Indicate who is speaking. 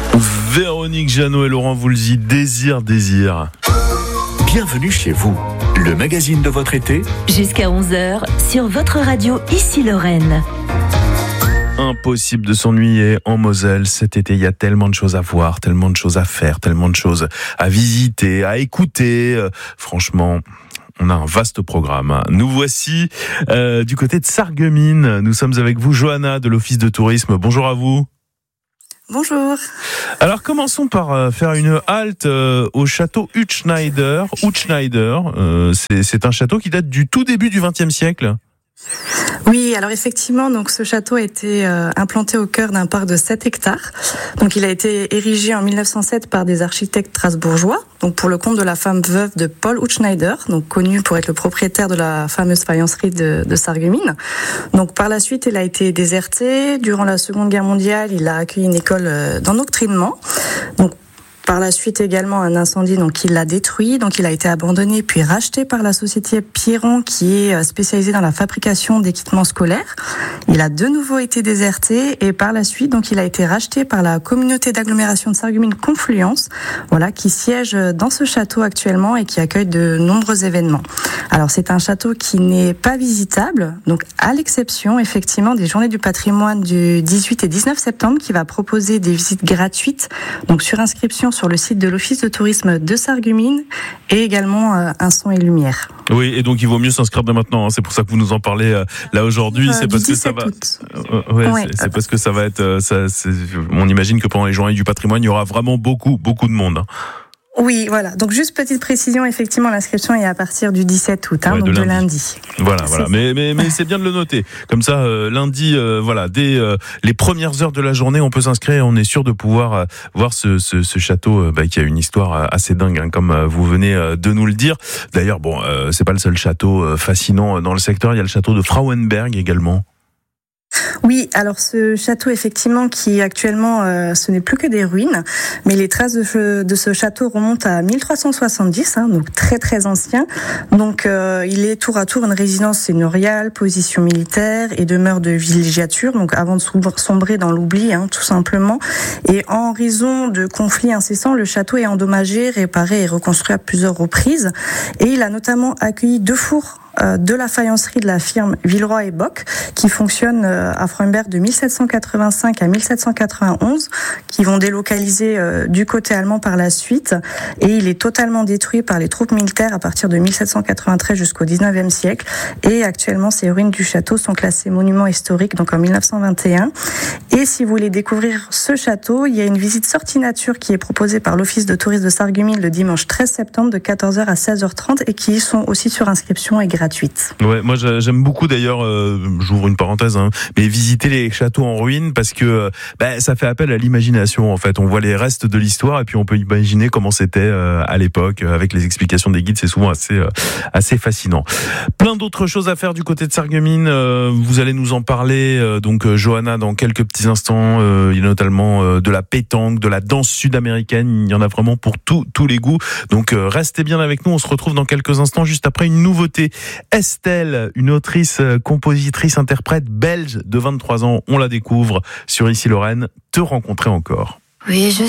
Speaker 1: Véronique Jeannot et Laurent Voulzy, Désir.
Speaker 2: Bienvenue chez vous, le magazine de votre été.
Speaker 3: Jusqu'à 11h, sur votre radio Ici Lorraine.
Speaker 1: Impossible de s'ennuyer en Moselle. Cet été, il y a tellement de choses à voir, tellement de choses à faire, tellement de choses à visiter, à écouter. Franchement, on a un vaste programme. Nous voici du côté de Sarreguemines. Nous sommes avec vous, Johanna, de l'Office de tourisme. Bonjour à vous.
Speaker 4: Bonjour.
Speaker 1: Alors commençons par faire une halte au château Hutschneider. C'est un château qui date du tout début du XXe siècle.
Speaker 4: Oui, alors effectivement, donc ce château a été implanté au cœur d'un parc de 7 hectares. Donc il a été érigé en 1907 par des architectes strasbourgeois, donc pour le compte de la femme veuve de Paul Hutschneider, donc connu pour être le propriétaire de la fameuse faïencerie de Sarreguemines. Donc par la suite, il a été déserté. Durant la Seconde Guerre mondiale, il a accueilli une école d'endoctrinement. Donc par la suite également un incendie, donc il l'a détruit, donc il a été abandonné puis racheté par la société Pierron qui est spécialisée dans la fabrication d'équipements scolaires. Il a de nouveau été déserté et par la suite donc il a été racheté par la communauté d'agglomération de Sarreguemines Confluence, voilà, qui siège dans ce château actuellement et qui accueille de nombreux événements. Alors c'est un château qui n'est pas visitable, donc à l'exception effectivement des journées du patrimoine du 18 et 19 septembre qui va proposer des visites gratuites, donc sur inscription sur le site de l'Office de tourisme de Sarreguemines et également un son et lumière.
Speaker 1: Oui, et donc il vaut mieux s'inscrire dès maintenant, hein. C'est pour ça que vous nous en parlez là aujourd'hui. C'est parce que ça va. C'est parce que ça va être. On imagine que pendant les journées du patrimoine, il y aura vraiment beaucoup de monde.
Speaker 4: Oui, voilà. Donc juste petite précision, effectivement, l'inscription est à partir du 17 août, donc de lundi.
Speaker 1: Voilà. Mais c'est bien de le noter. Comme ça, lundi, dès les premières heures de la journée, on peut s'inscrire. On est sûr de pouvoir voir ce château qui a une histoire assez dingue, hein, comme vous venez de nous le dire. D'ailleurs, c'est pas le seul château fascinant dans le secteur. Il y a le château de Frauenberg également.
Speaker 4: Oui, alors ce château effectivement qui actuellement ce n'est plus que des ruines, mais les traces de ce château remontent à 1370, donc très ancien. Donc il est tour à tour une résidence seigneuriale, position militaire et demeure de villégiature, donc avant de sombrer dans l'oubli, tout simplement. Et en raison de conflits incessants, le château est endommagé, réparé et reconstruit à plusieurs reprises. Et il a notamment accueilli 2 fours de la faïencerie de la firme Villeroy et Bock qui fonctionne à Frauenberg de 1785 à 1791, qui vont délocaliser du côté allemand par la suite, et il est totalement détruit par les troupes militaires à partir de 1793 jusqu'au 19e siècle, et actuellement ces ruines du château sont classées monument historique donc en 1921. Et si vous voulez découvrir ce château, il y a une visite sortie nature qui est proposée par l'Office de tourisme de Sarreguemines le dimanche 13 septembre de 14h à 16h30 et qui sont aussi sur inscription et gratuite.
Speaker 1: Ouais, moi j'aime beaucoup d'ailleurs, j'ouvre une parenthèse, mais visiter les châteaux en ruine parce que ça fait appel à l'imagination en fait. On voit les restes de l'histoire et puis on peut imaginer comment c'était à l'époque avec les explications des guides. C'est souvent assez fascinant. Plein d'autres choses à faire du côté de Sarreguemines. Vous allez nous en parler donc Johanna dans quelques petits instants. Il y a notamment de la pétanque, de la danse sud-américaine. Il y en a vraiment pour tous les goûts. Donc restez bien avec nous. On se retrouve dans quelques instants juste après une nouveauté. Estelle, une autrice, compositrice, interprète belge de 23 ans. On la découvre sur Ici Lorraine. Te rencontrer encore.
Speaker 5: Oui,